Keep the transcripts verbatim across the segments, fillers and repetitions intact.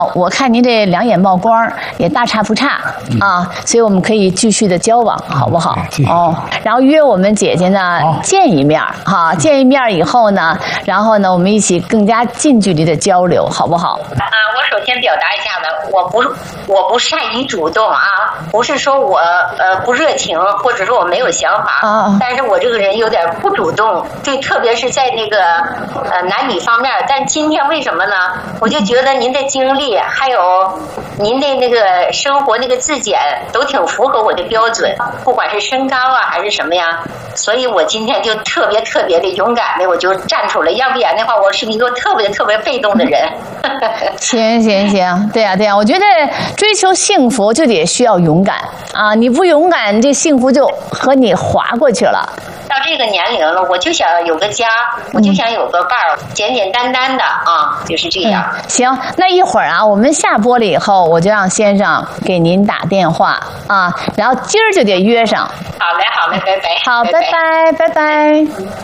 我看您这两眼冒光，也大差不差、嗯、啊，所以我们可以继续的交往，好不好？哦，然后约我们姐姐呢见一面哈、啊，见一面以后呢，然后呢，我们一起更加近距离的交流，好不好？ 啊，我首先表达一下呢，我不我不善于主动啊，不是说我呃不热情，或者说我没有想法，啊、但是我这个人有点不主动，对，特别是在那个呃男女方面。但今天为什么呢？我就觉得您的经历还有您的那个生活那个质检都挺符合我的标准，不管是身高啊还是什么呀，所以我今天就特别特别的勇敢的我就站出来，要不然的话我是一个特别特别被动的人。 行行行，对呀、啊、对呀、啊，我觉得追求幸福就得需要勇敢啊！你不勇敢，这幸福就和你划过去了。 到这个年龄了，我就想有个家，我就想有个伴儿，嗯、简简单单的啊，就是这样、嗯。 行，那一会儿啊，我们下播了以后，我就让先生给您打电话啊，然后今儿就得约上。 好嘞，好嘞，拜拜。 好，拜拜，拜拜。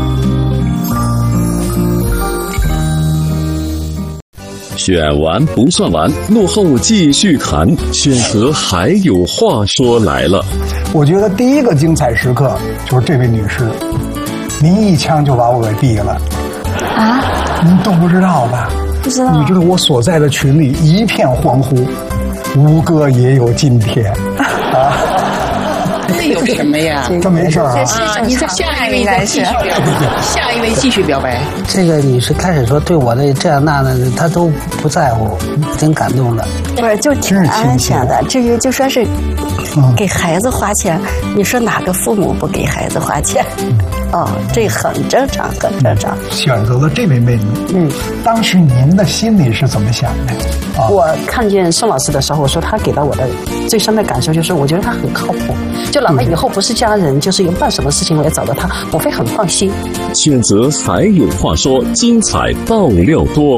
选完不算完，落后继续谈，选择还有话说来了。 我觉得第一个精彩时刻就是这位女士，您一枪就把我给毙了。 啊？ 您都不知道吧？ 不知道。 你知道我所在的群里一片欢呼，吴哥也有今天啊。 这有什么呀？ 这没事啊。 啊，你这下一位再继续表白，下一位继续表白。 这个女士开始说对我的这样那的，她都不在乎，挺感动的。 不是，就挺安全的。至于就说是给孩子花钱，你说哪个父母不给孩子花钱？哦，这很正常，很正常。 选择了这位妹妹，嗯，当时您的心里是怎么想的？ 啊、我看见宋老师的时候，我说他给到我的最深的感受就是，我觉得他很靠谱。就哪怕以后不是家人，就是有办什么事情我也找到他，我会很放心。 选择还有话说，精彩爆料多。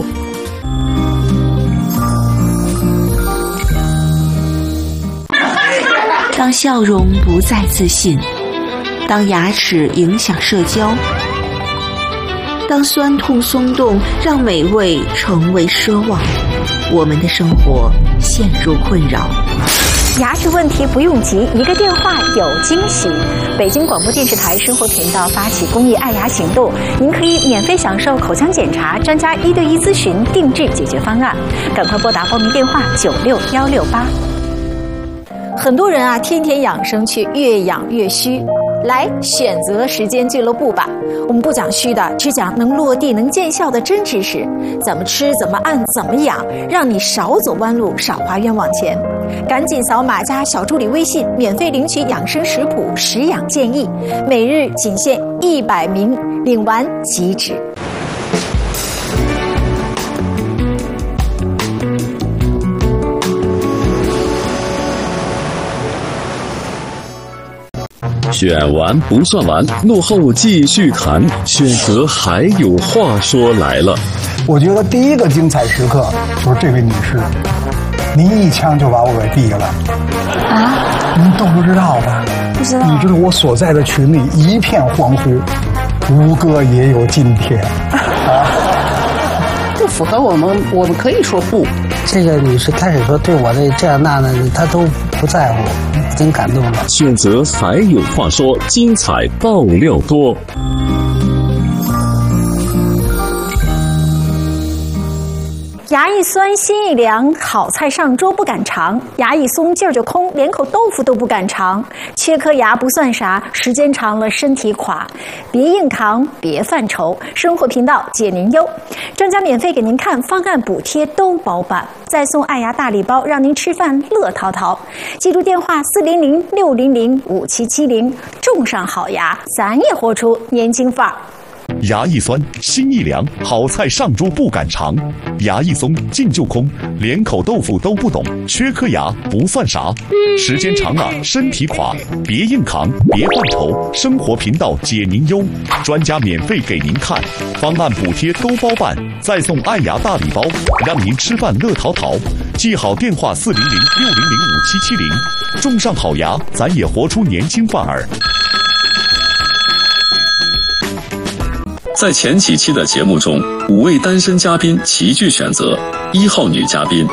当笑容不再自信，当牙齿影响社交，当酸痛松动让美味成为奢望，我们的生活陷入困扰。 牙齿问题不用急，一个电话有惊喜。北京广播电视台生活频道发起公益爱牙行动，您可以免费享受口腔检查、专家一对一咨询、定制解决方案。赶快拨打报名电话九六幺六八。很多人啊，天天养生却越养越虚。来选择时间俱乐部吧，我们不讲虚的，只讲能落地能见效的真知识，怎么吃怎么按怎么养，让你少走弯路少花冤枉钱。赶紧扫码加小助理微信，免费领取养生食谱食养建议，每日仅限一百名，领完即止。 选完不算完，落后继续谈，选择还有话说来了。 我觉得第一个精彩时刻就是这位女士，您一枪就把我给毙了。 啊？ 您都不知道吧？ 不知道。 你知道我所在的群里一片欢呼，吴哥也有今天啊。 不符合我们，我们可以说不。 这个女士开始说对我的这样那的，她都不在乎，挺感动的。 选择还有话说，精彩爆料多。 牙一酸心一凉，好菜上桌不敢尝；牙一松劲儿就空，连口豆腐都不敢尝。缺颗牙不算啥，时间长了身体垮。别硬扛，别犯愁，生活频道解您忧，专家免费给您看，方案补贴都包办，再送爱牙大礼包，让您吃饭乐淘淘。记住电话四零零六零零五七七零，种上好牙，咱也活出年轻范儿。 牙一酸，心一凉，好菜上桌不敢尝；牙一松，劲就空，连口豆腐都不懂。缺颗牙不算啥，时间长了身体垮。别硬扛，别犯愁，生活频道解您忧，专家免费给您看，方案补贴都包办，再送爱牙大礼包，让您吃饭乐淘淘。记好电话四零零六零零五七七零，种上好牙，咱也活出年轻范儿。 在前几期的节目中，五位单身嘉宾齐聚选择。一号女嘉宾